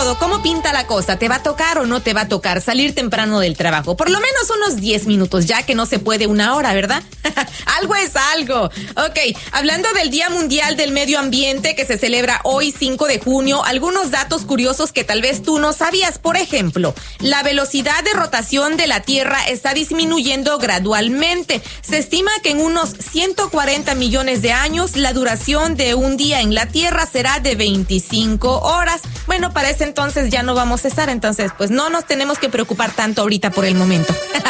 todo, ¿cómo pinta la cosa? ¿Te va a tocar o no te va a tocar salir temprano del trabajo? Por lo menos unos 10 minutos, ya que no se puede una hora, ¿verdad? Algo es algo. Ok, hablando del Día Mundial del Medio Ambiente que se celebra hoy 5 de junio, algunos datos curiosos que tal vez tú no sabías. Por ejemplo, la velocidad de rotación de la Tierra está disminuyendo gradualmente. Se estima que en unos 140 millones de años la duración de un día en la Tierra será de 25 horas. Bueno, para ese entonces ya no vamos a estar, entonces pues no nos tenemos que preocupar tanto ahorita por el momento.